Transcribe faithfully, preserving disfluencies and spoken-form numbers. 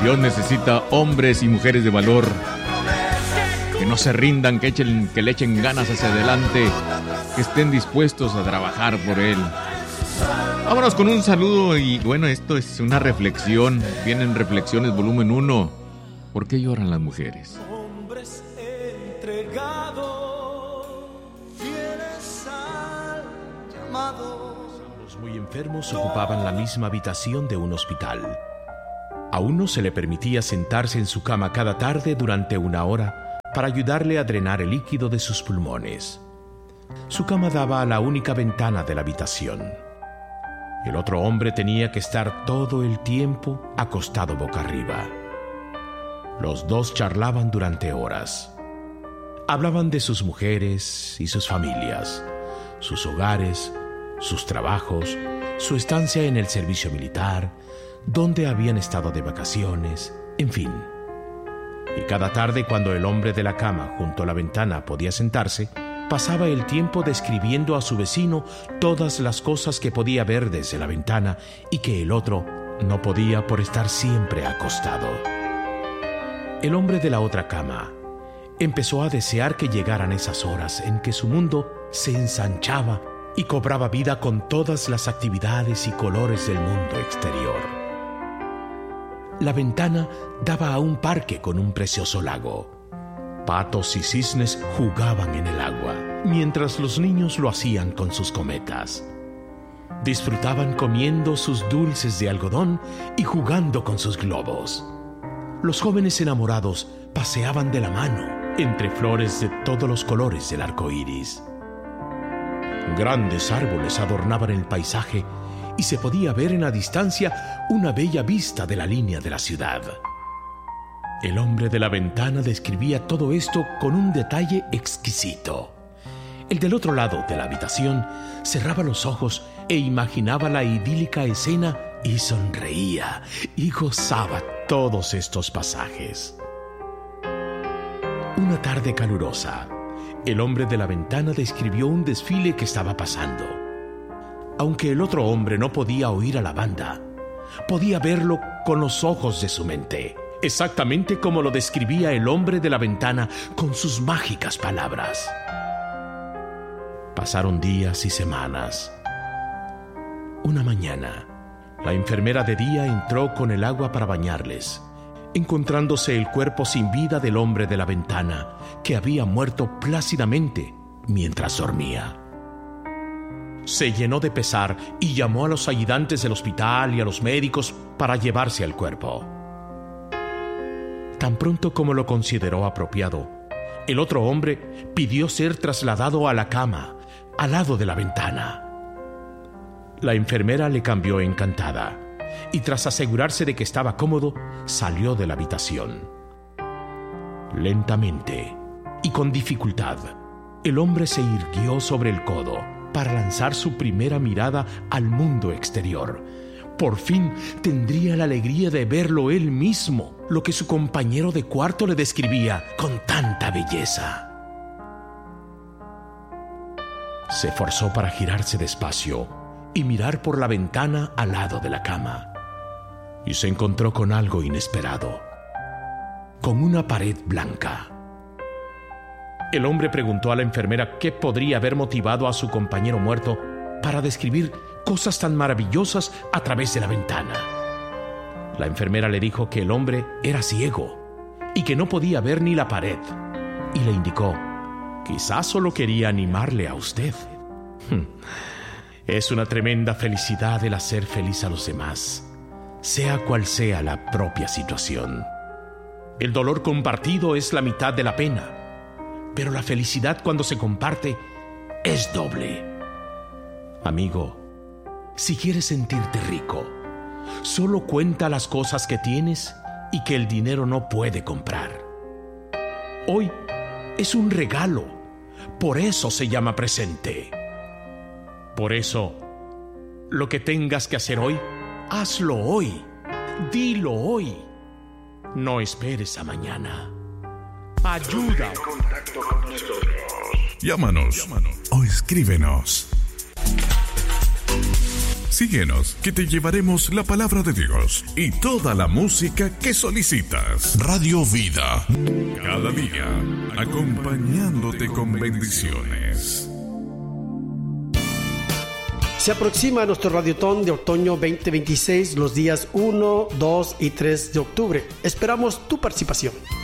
Dios necesita hombres y mujeres de valor, que no se rindan, que, echen, que le echen ganas hacia adelante, que estén dispuestos a trabajar por Él. Vámonos con un saludo y bueno, esto es una reflexión. Vienen reflexiones volumen uno. ¿Por qué lloran las mujeres? Hombres entregados, fieles al llamado. Los muy enfermos ocupaban la misma habitación de un hospital. A uno se le permitía sentarse en su cama cada tarde durante una hora para ayudarle a drenar el líquido de sus pulmones. Su cama daba a la única ventana de la habitación. El otro hombre tenía que estar todo el tiempo acostado boca arriba. Los dos charlaban durante horas. Hablaban de sus mujeres y sus familias, sus hogares, sus trabajos, su estancia en el servicio militar, dónde habían estado de vacaciones, en fin. Y cada tarde, cuando el hombre de la cama junto a la ventana podía sentarse, pasaba el tiempo describiendo a su vecino todas las cosas que podía ver desde la ventana y que el otro no podía por estar siempre acostado. El hombre de la otra cama empezó a desear que llegaran esas horas en que su mundo se ensanchaba y cobraba vida con todas las actividades y colores del mundo exterior. La ventana daba a un parque con un precioso lago. Patos y cisnes jugaban en el agua, mientras los niños lo hacían con sus cometas. Disfrutaban comiendo sus dulces de algodón y jugando con sus globos. Los jóvenes enamorados paseaban de la mano entre flores de todos los colores del arco iris. Grandes árboles adornaban el paisaje y se podía ver en la distancia una bella vista de la línea de la ciudad. El hombre de la ventana describía todo esto con un detalle exquisito. El del otro lado de la habitación cerraba los ojos e imaginaba la idílica escena y sonreía y gozaba todos estos pasajes. Una tarde calurosa, el hombre de la ventana describió un desfile que estaba pasando. Aunque el otro hombre no podía oír a la banda, podía verlo con los ojos de su mente, exactamente como lo describía el hombre de la ventana con sus mágicas palabras. Pasaron días y semanas. Una mañana, la enfermera de día entró con el agua para bañarles, encontrándose el cuerpo sin vida del hombre de la ventana, que había muerto plácidamente mientras dormía. Se llenó de pesar y llamó a los ayudantes del hospital y a los médicos para llevarse al cuerpo. Tan pronto como lo consideró apropiado, el otro hombre pidió ser trasladado a la cama, al lado de la ventana. La enfermera le cambió encantada y tras asegurarse de que estaba cómodo, salió de la habitación. Lentamente y con dificultad, el hombre se irguió sobre el codo para lanzar su primera mirada al mundo exterior. Por fin tendría la alegría de verlo él mismo, lo que su compañero de cuarto le describía con tanta belleza. Se forzó para girarse despacio y mirar por la ventana al lado de la cama. Y se encontró con algo inesperado, con una pared blanca. El hombre preguntó a la enfermera qué podría haber motivado a su compañero muerto para describir cosas tan maravillosas a través de la ventana. La enfermera le dijo que el hombre era ciego y que no podía ver ni la pared, y le indicó: quizás solo quería animarle a usted. Es una tremenda felicidad el hacer feliz a los demás, sea cual sea la propia situación. El dolor compartido es la mitad de la pena, pero la felicidad cuando se comparte es doble. Amigo, si quieres sentirte rico, solo cuenta las cosas que tienes y que el dinero no puede comprar. Hoy es un regalo, por eso se llama presente. Por eso, lo que tengas que hacer hoy, hazlo hoy, dilo hoy. No esperes a mañana. Ayuda. En contacto con nosotros. Llámanos, Llámanos o escríbenos. Síguenos, que te llevaremos la palabra de Dios y toda la música que solicitas. Radio Vida. Cada día, acompañándote con bendiciones. Se aproxima nuestro Radiotón de Otoño veinte veintiséis los días uno, dos y tres de octubre. Esperamos tu participación.